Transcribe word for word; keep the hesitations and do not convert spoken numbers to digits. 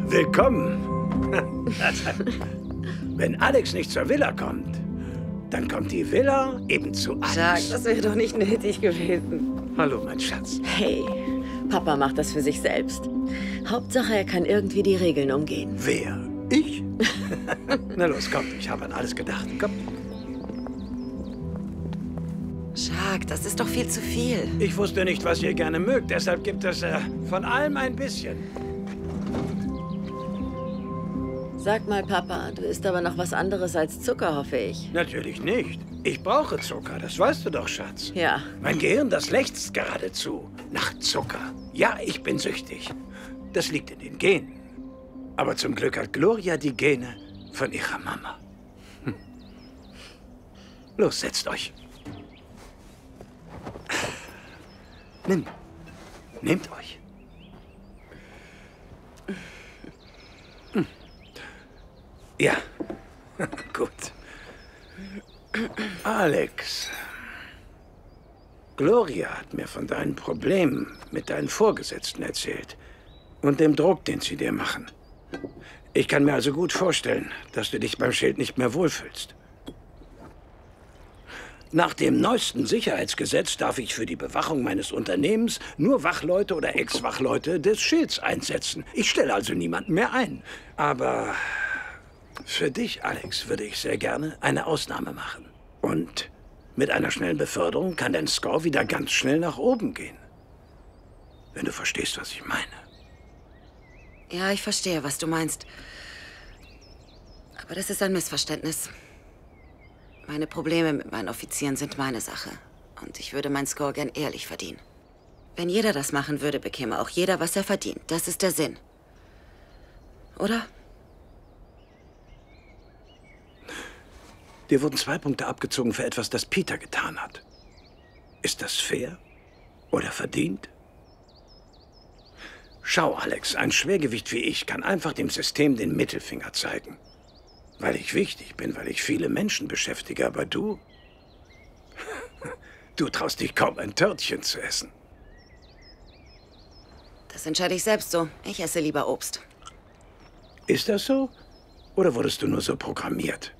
Willkommen. Wenn Alex nicht zur Villa kommt, dann kommt die Villa eben zu Alex. Jacques, das wäre doch nicht nötig gewesen. Hallo, mein Schatz. Hey, Papa macht das für sich selbst. Hauptsache, er kann irgendwie die Regeln umgehen. Wer? Ich? Na los, komm, ich habe an alles gedacht. Komm. Jacques, das ist doch viel zu viel. Ich wusste nicht, was ihr gerne mögt, deshalb gibt es äh, von allem ein bisschen. Sag mal, Papa, du isst aber noch was anderes als Zucker, hoffe ich. Natürlich nicht. Ich brauche Zucker, das weißt du doch, Schatz. Ja. Mein Gehirn, das lechzt geradezu nach Zucker. Ja, ich bin süchtig. Das liegt in den Genen. Aber zum Glück hat Gloria die Gene von ihrer Mama. Hm. Los, setzt euch. Nimm. Nehmt euch. Hm. Ja, gut. Alex. Gloria hat mir von deinen Problemen mit deinen Vorgesetzten erzählt und dem Druck, den sie dir machen. Ich kann mir also gut vorstellen, dass du dich beim Schild nicht mehr wohlfühlst. Nach dem neuesten Sicherheitsgesetz darf ich für die Bewachung meines Unternehmens nur Wachleute oder Ex-Wachleute des Schilds einsetzen. Ich stelle also niemanden mehr ein. Aber für dich, Alex, würde ich sehr gerne eine Ausnahme machen. Und mit einer schnellen Beförderung kann dein Score wieder ganz schnell nach oben gehen. Wenn du verstehst, was ich meine. Ja, ich verstehe, was du meinst. Aber das ist ein Missverständnis. Meine Probleme mit meinen Offizieren sind meine Sache. Und ich würde meinen Score gern ehrlich verdienen. Wenn jeder das machen würde, bekäme auch jeder, was er verdient. Das ist der Sinn. Oder? Dir wurden zwei Punkte abgezogen für etwas, das Peter getan hat. Ist das fair? Oder verdient? Schau, Alex, ein Schwergewicht wie ich kann einfach dem System den Mittelfinger zeigen. Weil ich wichtig bin, weil ich viele Menschen beschäftige, aber du... Du traust dich kaum ein Törtchen zu essen. Das entscheide ich selbst so. Ich esse lieber Obst. Ist das so? Oder wurdest du nur so programmiert?